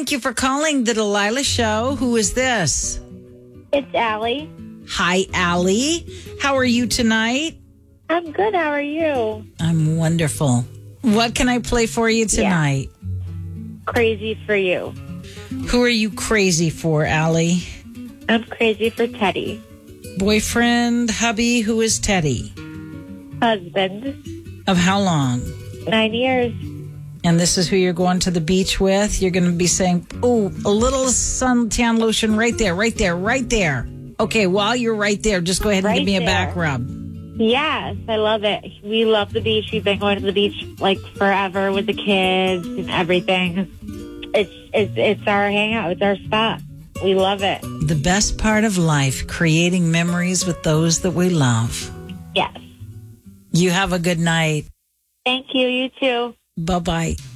Thank you for calling the Delilah Show. Who is this? It's Allie. Hi, Allie. How are you tonight? I'm good. How are you? I'm wonderful. What can I play for you tonight? Crazy for you. Who are you crazy for, Allie? I'm crazy for Teddy. Boyfriend, hubby, who is Teddy? Husband. Of how long? 9 years. And this is who you're going to the beach with? You're going to be saying, oh, a little suntan lotion right there, right there, right there. Okay, while you're right there, just go ahead and give me a back rub. Yes, I love it. We love the beach. We've been going to the beach like forever with the kids and everything. It's our hangout. It's our spot. We love it. The best part of life, creating memories with those that we love. Yes. You have a good night. Thank you. You too. Bye-bye.